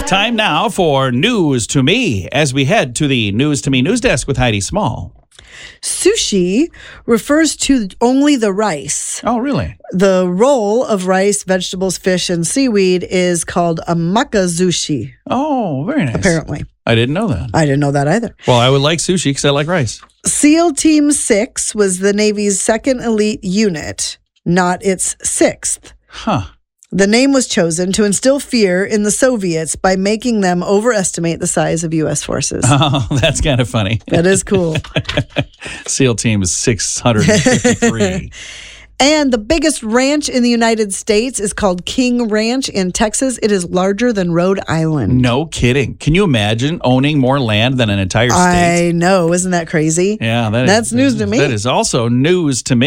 Time now for News to Me as we head to the News to Me news desk with Heidi Small. Sushi refers to only the rice. Oh, really? The roll of rice, vegetables, fish, and seaweed is called a makazushi, Oh, very nice. apparently. I didn't know that. I didn't know that either. Well, I would like sushi because I like rice. SEAL Team 6 was the Navy's second elite unit, not its sixth. Huh. The name was chosen to instill fear in the Soviets by making them overestimate the size of U.S. forces. Oh, that's kind of funny. That is cool. SEAL Team is 653. And the biggest ranch in the United States is called King Ranch in Texas. It is larger than Rhode Island. No kidding. Can you imagine owning more land than an entire state? I know. Isn't that crazy? Yeah, That's news to me. That is also news to me.